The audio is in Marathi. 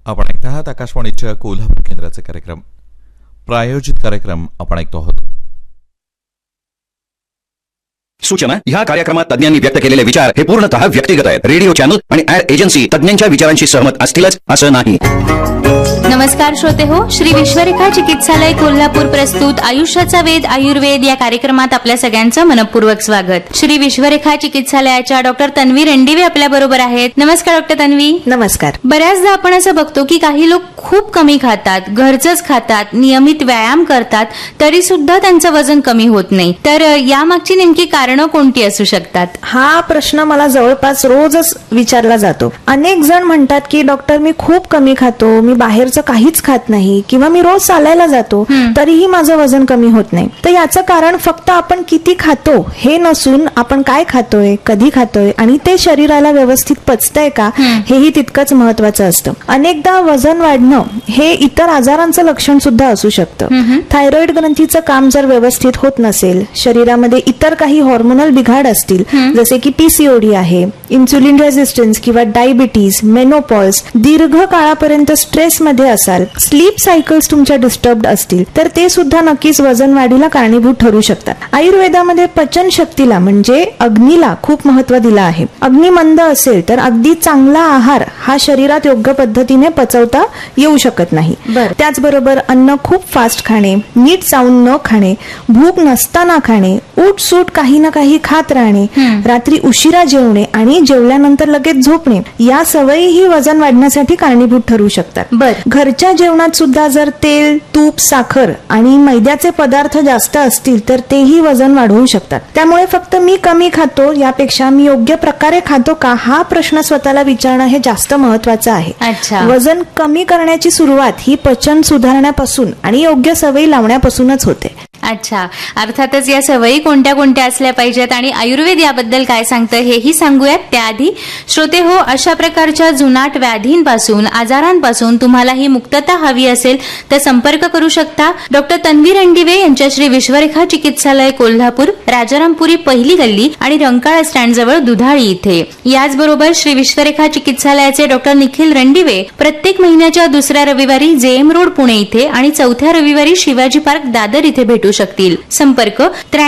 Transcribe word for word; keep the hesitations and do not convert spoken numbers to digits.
आपण ऐकत आहात आकाशवाणीच्या कोल्हापूर केंद्राचे कार्यक्रम. प्रायोजित कार्यक्रम आपण ऐकतो आहोत. सूचना ह्या कार्यक्रमात तज्ञांनी व्यक्त केलेले विचार हे पूर्णतः व्यक्तिगत आहेत. रेडिओ चॅनल आणि ऍड एजन्सी तज्ञांच्या विचारांशी सहमत असतीलच असं नाही. नमस्कार श्रोते हो, श्री विश्वरेखा चिकित्सालय कोल्हापूर प्रस्तुत आयुष्याचा वेध आयुर्वेद या कार्यक्रमात आपल्या सगळ्यांचं मनपूर्वक स्वागत. श्री विश्वरेखा चिकित्सालयाच्या डॉक्टर तन्वी रेंडिवे आपल्या बरोबर आहेत. नमस्कार डॉक्टर तन्वी. नमस्कार. बऱ्याचदा आपण असं बघतो की काही लोक खूप कमी खातात, घरचंच खातात, नियमित व्यायाम करतात, तरी सुद्धा त्यांचं वजन कमी होत नाही. तर यामागची नेमकी कारणं कोणती असू शकतात? हा प्रश्न मला जवळपास रोजच विचारला जातो. अनेक जण म्हणतात की डॉक्टर मी खूप कमी खातो, मी बाहेरचं काहीच खात नाही किंवा मी रोज चालायला जातो तरीही माझं वजन कमी होत नाही. तर याचं कारण फक्त आपण किती खातो हे नसून आपण काय खातोय, कधी खातोय आणि ते शरीराला व्यवस्थित पचतंय का हेही तितकंच महत्वाचं असतं. अनेकदा वजन वाढणं हे इतर आजारांचं लक्षण सुद्धा असू शकतं. थायरॉइड ग्रंथीचं काम जर व्यवस्थित होत नसेल, शरीरामध्ये इतर काही हॉर्मोनल बिघाड असतील जसे की पीसीओडी आहे, इन्सुलिन रेझिस्टन्स किंवा डायबिटीज, मेनोपॉज, दीर्घ काळापर्यंत स्ट्रेस मध्ये असाल, स्लीप सायकल्स तुमच्या डिस्टर्ब्ड असतील तर ते सुद्धा नक्कीच वजन वाढीला कारणीभूत ठरू शकतात. आयुर्वेदामध्ये पचन शक्तीला म्हणजे अग्नीला खूप महत्व दिलं आहे. अग्नी मंद असेल तर अगदी चांगला आहार हा शरीरात योग्य पद्धतीने पचवता येऊ शकत नाही. त्याचबरोबर अन्न खूप फास्ट खाणे, नीट चावून न खाणे, भूक नसताना खाणे, उठसूट काही ना काही खात राहणे, रात्री उशिरा जेवणे आणि जेवल्यानंतर लगेच झोपणे या सवयीही वजन वाढण्यासाठी कारणीभूत ठरू शकतात. घरच्या जेवणात सुद्धा जर तेल, तूप, साखर आणि मैद्याचे पदार्थ जास्त असतील तर तेही वजन वाढवू शकतात. त्यामुळे फक्त मी कमी खातो यापेक्षा मी योग्य प्रकारे खातो का हा प्रश्न स्वतःला विचारणं हे जास्त महत्वाचं आहे. वजन कमी करण्याची सुरुवात ही पचन सुधारण्यापासून आणि योग्य सवयी लावण्यापासूनच होते. अच्छा, अर्थातच या सवयी कोणत्या कोणत्या असल्या पाहिजेत आणि आयुर्वेद याबद्दल काय सांगतं हेही सांगूयात. त्याआधी श्रोते हो, अशा प्रकारच्या जुनाट व्याधींपासून, आजारांपासून तुम्हाला ही मुक्तता हवी असेल तर संपर्क करू शकता. डॉक्टर तन्वी रेंडिवे यांच्या श्री विश्वरेखा चिकित्सालय कोल्हापूर, राजारामपुरी पहिली गल्ली आणि रंकाळा स्टँड जवळ दुधाळी इथे. याचबरोबर श्री विश्वरेखा चिकित्सालयाचे डॉक्टर निखिल रेंडिवे प्रत्येक महिन्याच्या दुसऱ्या रविवारी जेएम रोड पुणे इथे आणि चौथ्या रविवारी शिवाजी पार्क दादर इथे भेटू शकतील. संपर्क